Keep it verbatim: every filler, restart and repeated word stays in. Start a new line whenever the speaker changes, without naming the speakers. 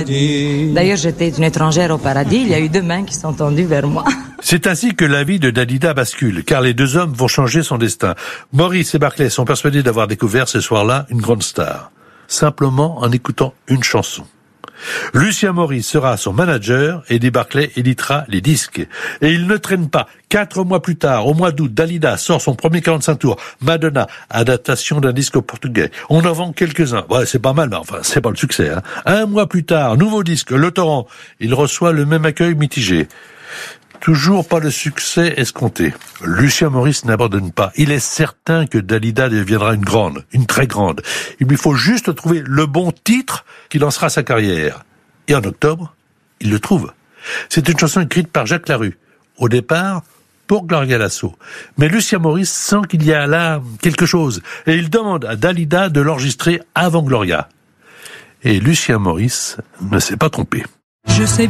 D'ailleurs, j'étais une étrangère au paradis, il y a eu deux mains qui sont tendues vers moi.
C'est ainsi que la vie de Dalida bascule, car les deux hommes vont changer son destin. Maurice et Barclay sont persuadés d'avoir découvert ce soir-là une grande star, simplement en écoutant une chanson. Lucien Maurice sera son manager et Eddie Barclay éditera les disques. Et il ne traîne pas. Quatre mois plus tard, au mois d'août, Dalida sort son premier quarante-cinq tours, Madonna, adaptation d'un disque portugais. On en vend quelques-uns. Ouais, c'est pas mal, mais enfin, c'est pas le succès, hein. Un mois plus tard, nouveau disque, Le Torrent. Il reçoit le même accueil mitigé. Toujours pas le succès escompté. Lucien Maurice n'abandonne pas. Il est certain que Dalida deviendra une grande, une très grande. Il lui faut juste trouver le bon titre qui lancera sa carrière. Et en octobre, il le trouve. C'est une chanson écrite par Jacques Larue. Au départ, pour Gloria Lasso. Mais Lucien Maurice sent qu'il y a là quelque chose. Et il demande à Dalida de l'enregistrer avant Gloria. Et Lucien Maurice ne s'est pas trompé.
Je sais